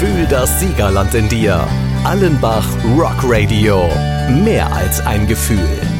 Fühl das Siegerland in dir. Allenbach Rock Radio. Mehr als ein Gefühl.